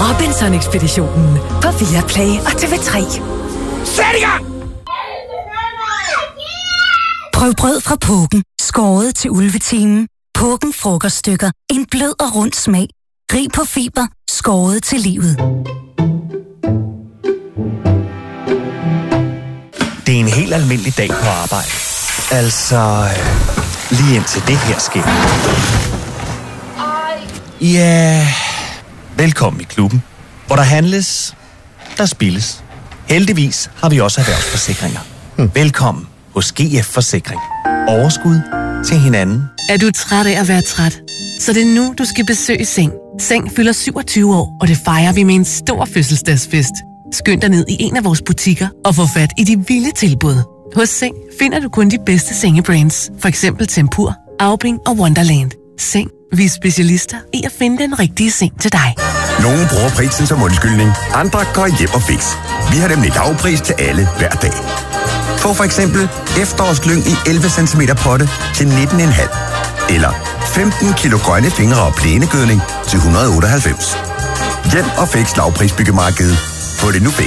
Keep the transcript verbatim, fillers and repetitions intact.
Robinson-ekspeditionen på Viaplay og T V tre. Sæt i gang! Prøv brød fra Puggen. Skåret til ulvetimen. Puggen frokoststykker. En blød og rund smag. Rig på fiber. Skåret til livet. Det er en helt almindelig dag på arbejde. Altså, lige indtil det her sker. Ja, velkommen i klubben, hvor der handles, der spilles. Heldigvis har vi også erhvervsforsikringer. Hmm. Velkommen hos G F Forsikring. Overskud til hinanden. Er du træt af at være træt? Så det er nu, du skal besøge Seng. Seng fylder syvogtyve år, og det fejrer vi med en stor fødselsdagsfest. Skynd dig ned i en af vores butikker og få fat i de vilde tilbud. Hos Seng finder du kun de bedste sengebrands. For eksempel Tempur, Aubing og Wonderland. Seng. Vi er specialister i at finde den rigtige seng til dig. Nogle bruger prisen som undskyldning. Andre går hjem og fix. Vi har nemlig lavpris til alle hver dag. Få for eksempel efterårslyng i elleve centimeter potte til nitten komma fem. Eller femten kilo grønne fingre og plænegødning til et hundrede og otteoghalvfems. Hjem og fix lavprisbyggemarkedet. Få det nu fix.